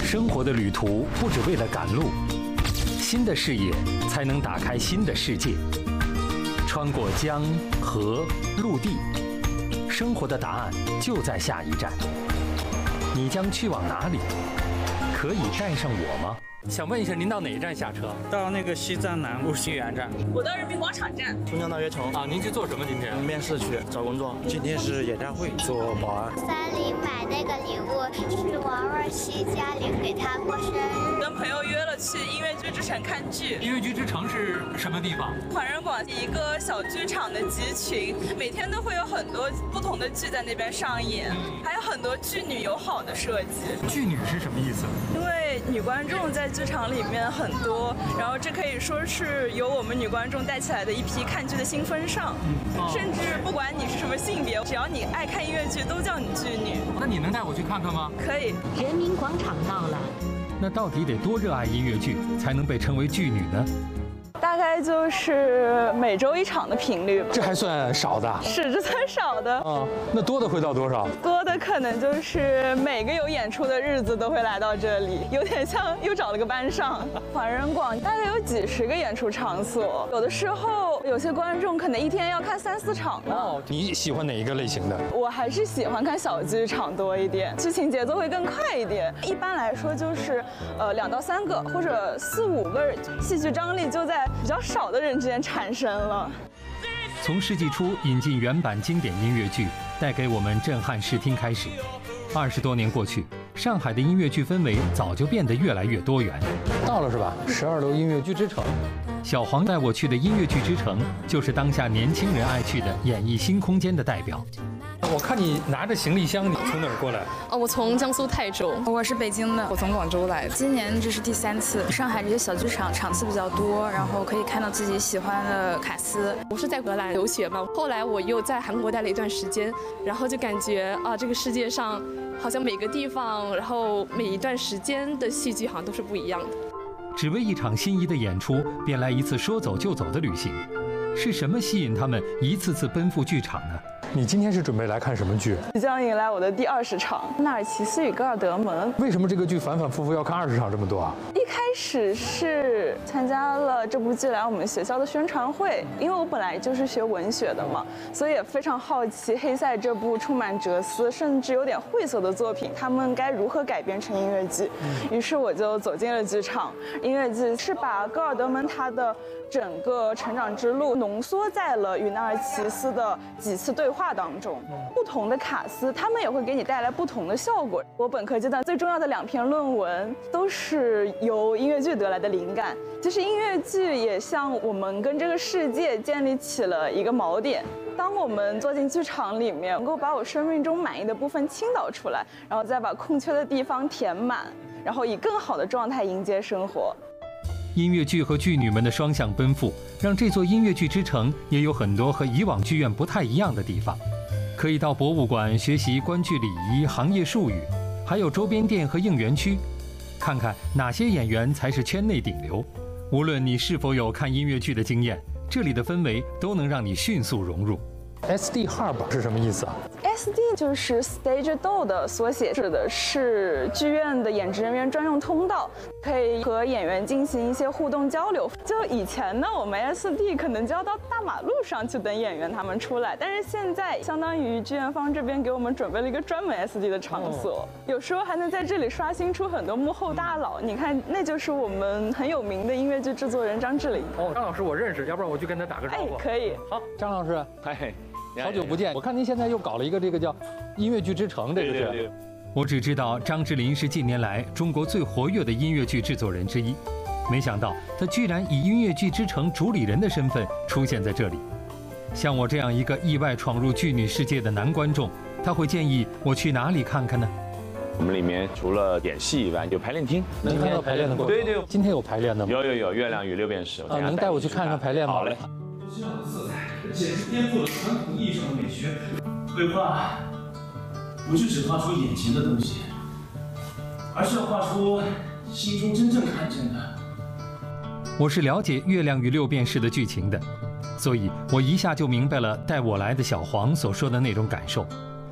生活的旅途不只为了赶路，新的视野才能打开新的世界。穿过江河陆地，生活的答案就在下一站。你将去往哪里？可以带上我吗？想问一下，您到哪一站下车？ 到那个西站南路西园站。 我到人民广场站。 松江大悦城。 啊，您去做什么？今天面试去找工作。 今天是演唱会，做保安。 3里买那个礼物是王若曦家里给她过生日。 跟朋友约了去音乐剧之城看剧。 音乐剧之城是什么地方？ 环人广一个小剧场的集群，每天都会有很多不同的剧在那边上演，还有很多剧女友好的设计。 剧女是什么意思？ 因为女观众在剧场里面很多，然后这可以说是由我们女观众带起来的一批看剧的新风尚。甚至不管你是什么性别，只要你爱看音乐剧，都叫你剧女。 那你能带我去看看吗？ 可以。 人民广场到了。 那到底得多热爱音乐剧，才能被称为剧女呢？ 大概就是每周1场的频率。 这还算少的？ 是，这算少的。 那多的会到多少？ 多的可能就是每个有演出的日子都会来到这里，有点像又找了个班上。环人广大概有几十个演出场所，有的时候有些观众可能一天要看3、4场呢。 你喜欢哪一个类型的？ 我还是喜欢看小剧场多一点，剧情节奏会更快一点。一般来说就是2到3个或者4、5个，戏剧张力就在比较少的人之间产生了。 从世纪初引进原版经典音乐剧，带给我们震撼视听开始，20多年过去，上海的音乐剧氛围早就变得越来越多元。到了是吧？12楼音乐剧之城，小黄带我去的音乐剧之城，就是当下年轻人爱去的演艺新空间的代表。我看你拿着行李箱，你从哪儿过来？ 我从江苏泰州。 我是北京的，我从广州来的。今年这是第3次。上海这些小剧场场次比较多，然后可以看到自己喜欢的卡司。 我是在荷兰留学嘛，后来我又在韩国待了一段时间，然后就感觉这个世界上好像每个地方，然后每一段时间的戏剧好像都是不一样的。 只为一场心仪的演出，便来一次说走就走的旅行，是什么吸引他们一次次奔赴剧场呢？你今天是准备来看什么剧？ 即将迎来我的第20场《纳尔齐斯与戈尔德门》。 为什么这个剧反反复复要看20场这么多啊？ 一开始是参加了这部剧来我们学校的宣传会，因为我本来就是学文学的嘛，所以也非常好奇黑塞这部充满哲思甚至有点晦涩的作品，他们该如何改编成音乐剧。于是我就走进了剧场。音乐剧是把戈尔德门他的整个成长之路浓缩在了与纳尔齐斯的几次对话当中。不同的卡司，他们也会给你带来不同的效果。我本科阶段最重要的2篇论文都是由音乐剧得来的灵感。其实音乐剧也像我们跟这个世界建立起了一个锚点。当我们坐进剧场里面，能够把我生命中满意的部分倾倒出来，然后再把空缺的地方填满，然后以更好的状态迎接生活。 音乐剧和剧女们的双向奔赴，让这座音乐剧之城也有很多和以往剧院不太一样的地方。可以到博物馆学习观剧礼仪、行业术语，还有周边店和应援区，看看哪些演员才是圈内顶流。无论你是否有看音乐剧的经验，这里的氛围都能让你迅速融入。SD Hub 是什么意思啊 ？SD 就是 Stage Door 的缩写，指的是剧院的演职人员专用通道，可以和演员进行一些互动交流。就以前呢，我们 SD 可能就要到大马路上去等演员他们出来，但是现在相当于剧院方这边给我们准备了一个专门 SD 的场所，有时候还能在这里刷新出很多幕后大佬。你看，那就是我们很有名的音乐剧制作人张智霖。 张老师我认识，要不然我去跟他打个招呼。 可以。 好，张老师，好久不见！我看您现在又搞了一个这个叫音乐剧之城，这个是。对。我只知道张智霖是近年来中国最活跃的音乐剧制作人之一，没想到他居然以音乐剧之城主理人的身份出现在这里。像我这样一个意外闯入剧女世界的男观众，他会建议我去哪里看看呢？ 我们里面除了演戏以外，有排练厅。 能看到排练的过程？对，今天有排练的吗？ 有，月亮与六便士。 能带我去看看排练吗？ 好嘞。 这样的色彩简直颠覆了传统意义上的美学。绘画不是只画出眼前的东西，而是要画出心中真正看见的。 我是了解《月亮与六便士》的剧情的，所以我一下就明白了带我来的小黄所说的那种感受。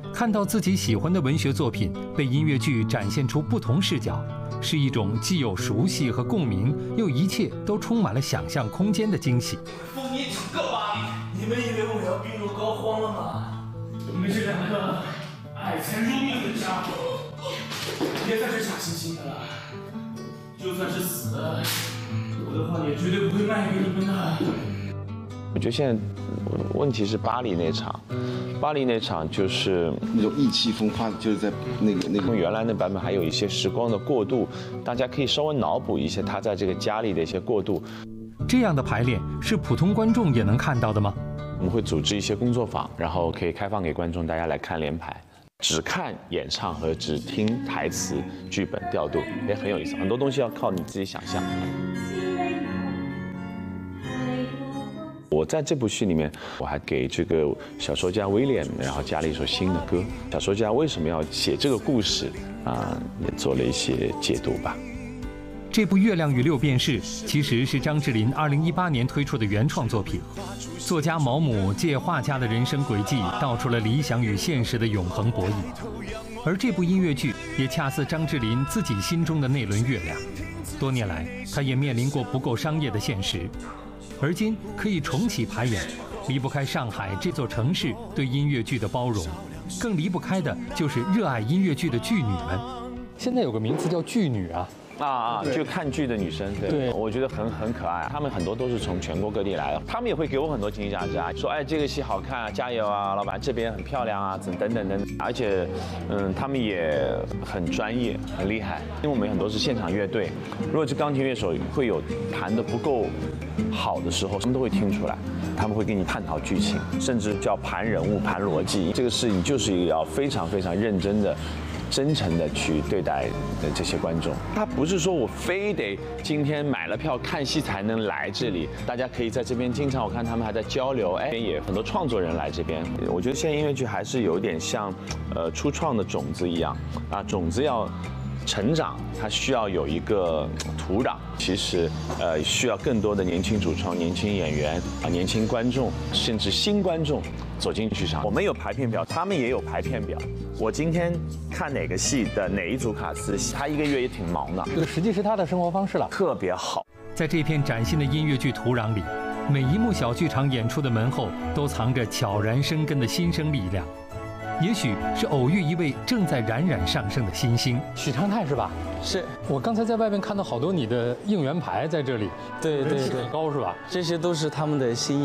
看到自己喜欢的文学作品被音乐剧展现出不同视角，是一种既有熟悉和共鸣，又一切都充满了想象空间的惊喜。 风你整个巴黎，你们以为我要病入膏肓了吗？我们这两个爱财如命的家伙，别再是假惺惺的了。就算是死了，我的话也绝对不会卖给你们的。 我觉得现在问题是巴黎那场就是那种意气风发，就是在那个原来那版本还有一些时光的过渡，大家可以稍微脑补一下他在这个家里的一些过渡。 这样的排练是普通观众也能看到的吗？ 我们会组织一些工作坊，然后可以开放给观众大家来看连排。只看演唱和只听台词、剧本调度也很有意思，很多东西要靠你自己想象。我在这部戏里面，我还给这个小说家威廉，然后加了一首新的歌。小说家为什么要写这个故事也做了一些解读吧。 这部《月亮与六便士》其实是张智霖2018年推出的原创作品。作家毛姆借画家的人生轨迹，道出了理想与现实的永恒博弈。而这部音乐剧也恰似张智霖自己心中的那轮月亮。多年来，他也面临过不够商业的现实。而今可以重启排演，离不开上海这座城市对音乐剧的包容，更离不开的就是热爱音乐剧的剧女们。 现在有个名词叫剧女啊。 就看剧的女生，对，我觉得很可爱。她们很多都是从全国各地来的，她们也会给我很多惊喜价值啊，说哎这个戏好看啊，加油啊，老板这边很漂亮啊，等等。而且，她们也很专业，很厉害。因为我们很多是现场乐队，如果是钢琴乐手会有弹得不够好的时候，什么都会听出来。他们会跟你探讨剧情，甚至叫盘人物、盘逻辑。这个事情就是要非常非常认真的。真诚的去对待这些观众，他不是说我非得今天买了票看戏才能来这里，大家可以在这边经常我看他们还在交流，也很多创作人来这边。我觉得现在音乐剧还是有点像，初创的种子一样种子要成长，它需要有一个土壤。其实需要更多的年轻主创、年轻演员年轻观众，甚至新观众走进剧场。我们有排片表，他们也有排片表。我今天看哪个戏的哪一组卡司，他一个月也挺忙的。 这个实际是他的生活方式了， 特别好。 在这片崭新的音乐剧土壤里，每一幕小剧场演出的门后都藏着悄然生根的新生力量。也许是偶遇一位正在冉冉上升的新星， 许昌泰是吧？ 是我刚才在外面看到好多你的应援牌在这里， 对， 很高是吧？ 这些都是他们的心意。